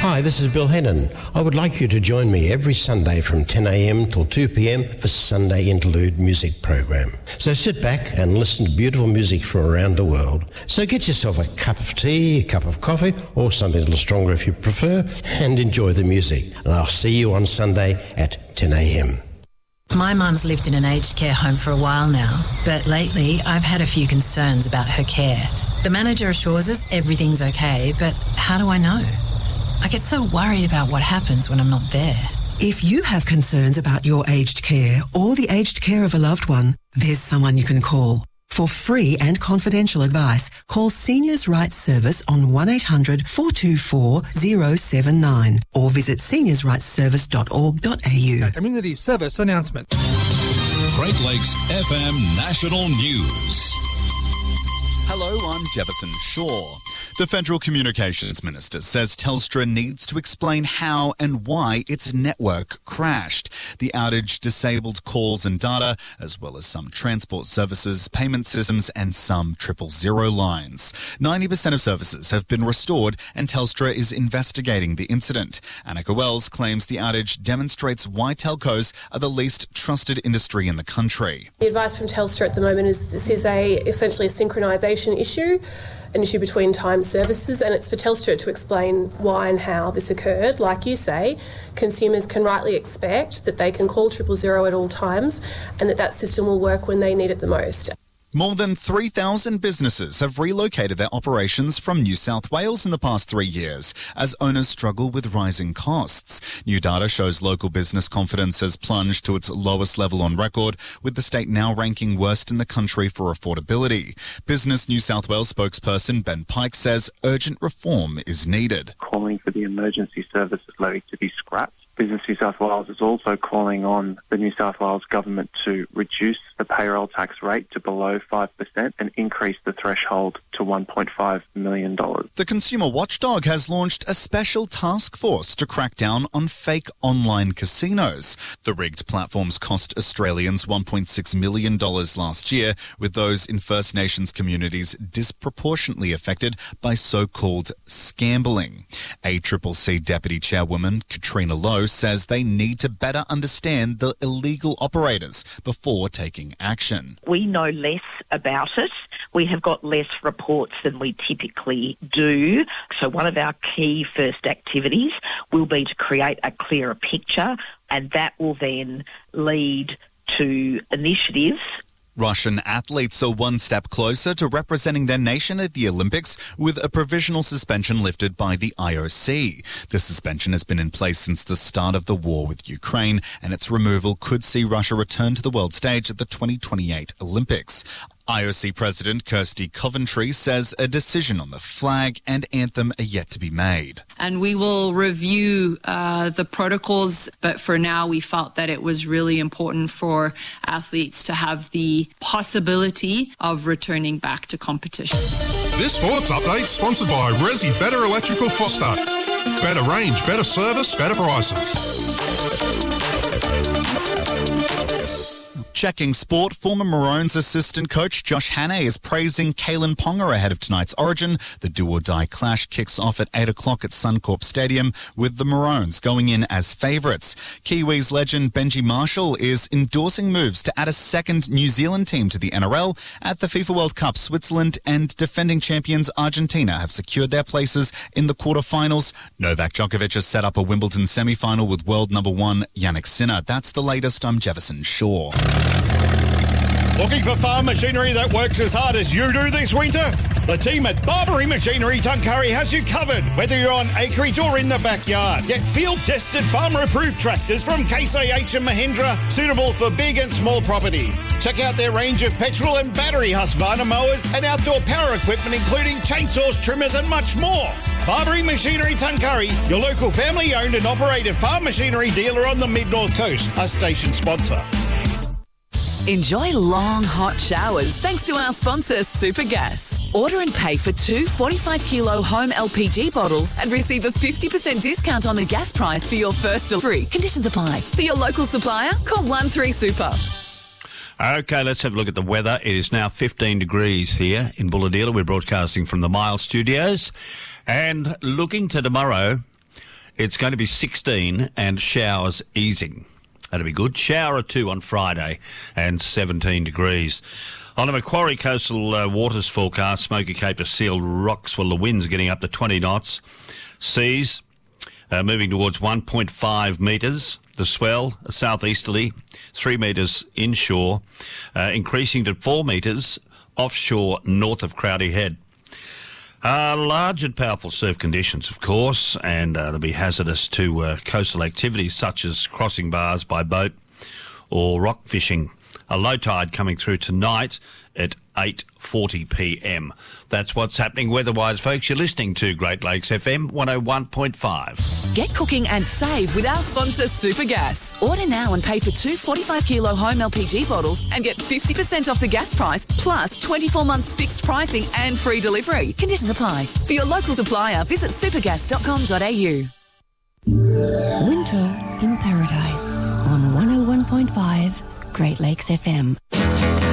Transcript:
Hi, this is Bill Hennon. I would like you to join me every Sunday from 10 a.m. till 2 p.m. for Sunday Interlude music program. So sit back and listen to beautiful music from around the world. So get yourself a cup of tea, a cup of coffee, or something a little stronger if you prefer, and enjoy the music. And I'll see you on Sunday at 10 a.m. My mum's lived in an aged care home for a while now, but lately I've had a few concerns about her care. The manager assures us everything's okay, but how do I know? I get so worried about what happens when I'm not there. If you have concerns about your aged care or the aged care of a loved one, there's someone you can call. For free and confidential advice, call Seniors' Rights Service on 1-800-424-079 or visit seniorsrightsservice.org.au. Community service announcement. Great Lakes FM National News. Hello, I'm Jefferson Shaw. The Federal Communications Minister says Telstra needs to explain how and why its network crashed. The outage disabled calls and data, as well as some transport services, payment systems and some 000 lines. 90% of services have been restored and Telstra is investigating the incident. Annika Wells claims the outage demonstrates why telcos are the least trusted industry in the country. The advice from Telstra at the moment is this is essentially a synchronisation issue, an issue between time services, and it's for Telstra to explain why and how this occurred. Like you say, consumers can rightly expect that they can call 000 at all times and that system will work when they need it the most. More than 3,000 businesses have relocated their operations from New South Wales in the past 3 years as owners struggle with rising costs. New data shows local business confidence has plunged to its lowest level on record, with the state now ranking worst in the country for affordability. Business New South Wales spokesperson Ben Pike says urgent reform is needed. Calling for the emergency services levy to be scrapped. Business New South Wales is also calling on the New South Wales government to reduce the payroll tax rate to below 5% and increase the threshold to $1.5 million. The Consumer Watchdog has launched a special task force to crack down on fake online casinos. The rigged platforms cost Australians $1.6 million last year, with those in First Nations communities disproportionately affected by so-called scambling. ACCC Deputy Chairwoman Katrina Lowe says they need to better understand the illegal operators before taking action. We know less about it. We have got less reports than we typically do. So one of our key first activities will be to create a clearer picture, and that will then lead to initiatives. Russian athletes are one step closer to representing their nation at the Olympics with a provisional suspension lifted by the IOC. The suspension has been in place since the start of the war with Ukraine, and its removal could see Russia return to the world stage at the 2028 Olympics. IOC President Kirsty Coventry says a decision on the flag and anthem are yet to be made. And we will review the protocols, but for now we felt that it was really important for athletes to have the possibility of returning back to competition. This sports update sponsored by Resi Better Electrical Foster. Better range, better service, better prices. Checking sport, former Maroons assistant coach Josh Hannay is praising Kalen Ponga ahead of tonight's Origin. The do-or-die clash kicks off at 8 o'clock at Suncorp Stadium, with the Maroons going in as favourites. Kiwis legend Benji Marshall is endorsing moves to add a second New Zealand team to the NRL. At the FIFA World Cup, Switzerland and defending champions Argentina have secured their places in the quarterfinals. Novak Djokovic has set up a Wimbledon semi-final with world number one Jannik Sinner. That's the latest. I'm Jefferson Shaw. Looking for farm machinery that works as hard as you do this winter? The team at Barbary Machinery Tuncurry has you covered, whether you're on acreage or in the backyard. Get field-tested, farmer-approved tractors from Case IH and Mahindra, suitable for big and small property. Check out their range of petrol and battery Husqvarna mowers and outdoor power equipment, including chainsaws, trimmers and much more. Barbary Machinery Tuncurry, your local family-owned and operated farm machinery dealer on the Mid-North Coast, a station sponsor. Enjoy long, hot showers thanks to our sponsor, Supergas. Order and pay for 2 45-kilo home LPG bottles and receive a 50% discount on the gas price for your first delivery. Conditions apply. For your local supplier, call 13-SUPER. Okay, let's have a look at the weather. It is now 15 degrees here in Bulahdelah. We're broadcasting from the Mile Studios. And looking to tomorrow, It's going to be 16 and showers easing. That'll be good. Shower or 2 on Friday and 17 degrees. On the Macquarie Coastal Waters forecast, Smoky Cape to Seal Rocks, well, the winds are getting up to 20 knots. Seas moving towards 1.5 metres. The swell, southeasterly, 3 metres inshore, increasing to 4 metres offshore north of Crowdy Head. Large and powerful surf conditions, of course, and they'll be hazardous to coastal activities such as crossing bars by boat or rock fishing. A low tide coming through tonight at 8:40 p.m. That's what's happening weather-wise, folks. You're listening to Great Lakes FM 101.5. Get cooking and save with our sponsor, Supergas. Order now and pay for 2 45-kilo home LPG bottles and get 50% off the gas price, plus 24 months fixed pricing and free delivery. Conditions apply. For your local supplier, visit supergas.com.au. Winter in Paradise on 101.5 Great Lakes FM.